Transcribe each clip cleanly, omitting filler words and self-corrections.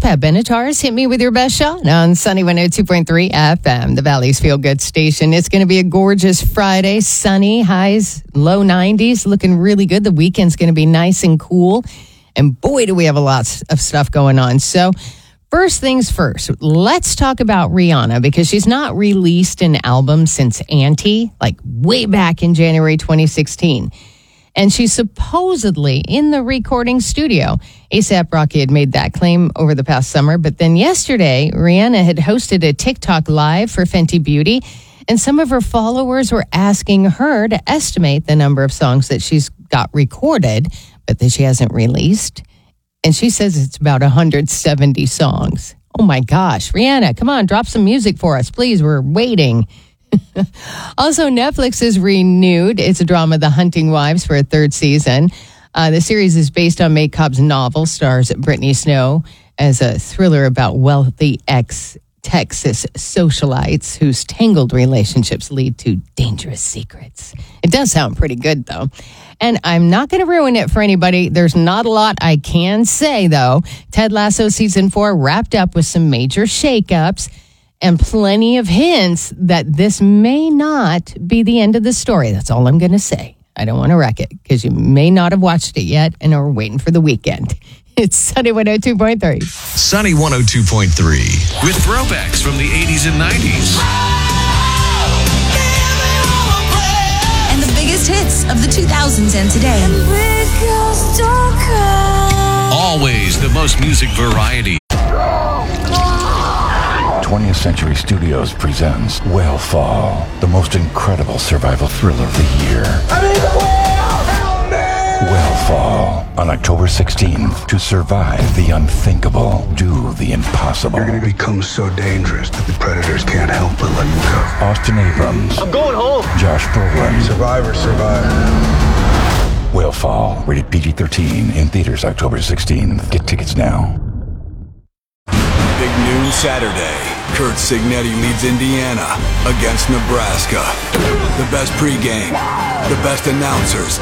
Pat Benatar's Hit Me With Your Best Shot on Sunny 102.3 FM, the Valley's Feel Good station. It's going to be a gorgeous Friday, sunny, highs, low 90s, looking really good. The weekend's going to be nice and cool. And boy, do we have a lot of stuff going on. So first things first, let's talk about Rihanna because she's not released an album since Auntie, like way back in January 2016. And she's supposedly in the recording studio. A$AP Rocky had made that claim over the past summer. But then yesterday, Rihanna had hosted a TikTok live for Fenty Beauty. And some of her followers were asking her to estimate the number of songs that she's got recorded, but that she hasn't released. And she says it's about 170 songs. Oh my gosh. Rihanna, come on, drop some music for us, please. We're waiting. Also, Netflix has renewed its drama, The Hunting Wives, for a third season. The series is based on May Cobb's novel, stars Brittany Snow as a thriller about wealthy ex-Texas socialites whose tangled relationships lead to dangerous secrets. It does sound pretty good, though. And I'm not going to ruin it for anybody. There's not a lot I can say, though. Ted Lasso Season 4 wrapped up with some major shakeups and plenty of hints that this may not be the end of the story. That's all I'm going to say. I don't want to wreck it because you may not have watched it yet and are waiting for the weekend. It's Sunny 102.3. Sunny 102.3 with throwbacks from the 80s and 90s. And the biggest hits of the 2000s and today. Always the most music variety. 20th Century Studios presents Whale the most incredible survival thriller of the year. Whale on October 16th. To survive the unthinkable, do the impossible. You're going to become so dangerous that the predators can't help but let you go. Austin Abrams. I'm going home. Josh Brolin. Survivors survive. Whale rated PG-13 in theaters October 16th. Get tickets now. Big noon Saturday. Kurt Signetti leads Indiana against Nebraska. The best pregame, the best announcers.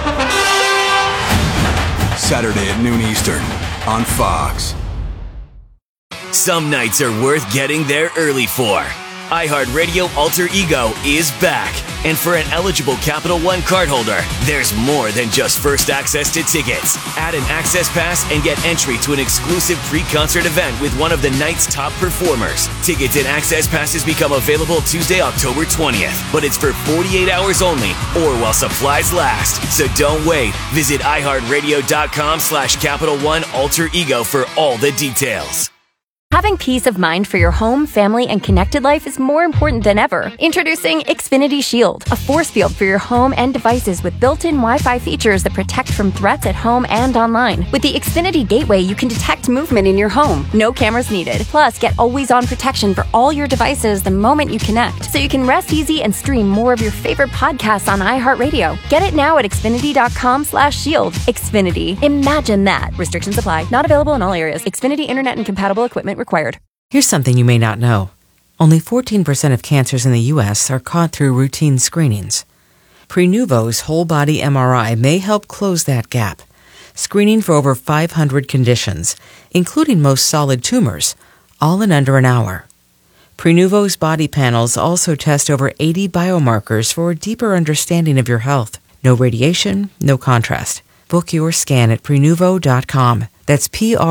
Saturday at noon Eastern on Fox. Some nights are worth getting there early for. iHeartRadio Alter Ego is back. And for an eligible Capital One cardholder, there's more than just first access to tickets. Add an access pass and get entry to an exclusive pre-concert event with one of the night's top performers. Tickets and access passes become available Tuesday, October 20th. But it's for 48 hours only or while supplies last. So don't wait. Visit iHeartRadio.com/Capital One Alter Ego for all the details. Having peace of mind for your home, family, and connected life is more important than ever. Introducing Xfinity Shield, a force field for your home and devices with built-in Wi-Fi features that protect from threats at home and online. With the Xfinity Gateway, you can detect movement in your home. No cameras needed. Plus, get always-on protection for all your devices the moment you connect, so you can rest easy and stream more of your favorite podcasts on iHeartRadio. Get it now at Xfinity.com/shield. Xfinity. Imagine that. Restrictions apply. Not available in all areas. Xfinity Internet and compatible equipment required. Here's something you may not know. Only 14% of cancers in the U.S. are caught through routine screenings. Prenuvo's whole-body MRI may help close that gap, screening for over 500 conditions, including most solid tumors, all in under an hour. Prenuvo's body panels also test over 80 biomarkers for a deeper understanding of your health. No radiation, no contrast. Book your scan at Prenuvo.com. That's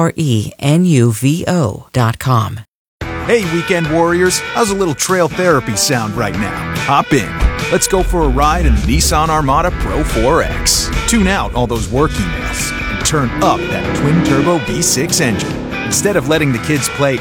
Prenuvo.com. Hey, weekend warriors, how's a little trail therapy sound right now? Hop in. Let's go for a ride in the Nissan Armada Pro 4X. Tune out all those work emails and turn up that twin-turbo V6 engine. Instead of letting the kids play